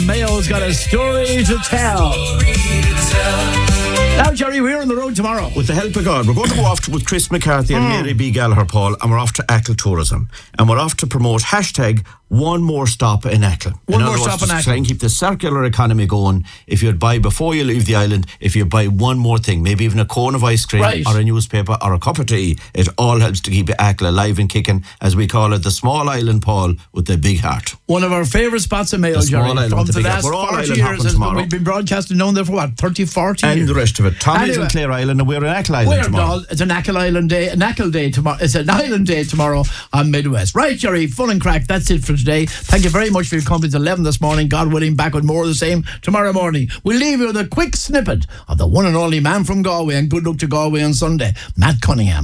Mayo's got a story to tell. Now, Jerry, we're on the road tomorrow. With the help of God, we're going to go off with Chris McCarthy and Mary B. Gallagher, Paul, and we're off to Achill Tourism. And we're off to promote #One More Stop in Achill. One more stop in Achill. Try and keep the circular economy going. If you'd buy before you leave the island, if you buy one more thing, maybe even a cone of ice cream or a newspaper or a cup of tea, it all helps to keep Achill alive and kicking, as we call it, the small island, Paul, with the big heart. One of our favourite spots in Mayo, Jerry. From the last 40 years, we've been broadcasting down there for what, 30, 40 years? And the rest of it. Tommy's in Clare Island and we're in Achill Island tomorrow. It's an Achill Island day, tomorrow. It's an island day tomorrow on Midwest. Right, Jerry, fun and crack. That's it for today. Thank you very much for your company at 11 this morning. God willing, back with more of the same tomorrow morning. We'll leave you with a quick snippet of the one and only man from Galway, and good luck to Galway on Sunday, Matt Cunningham.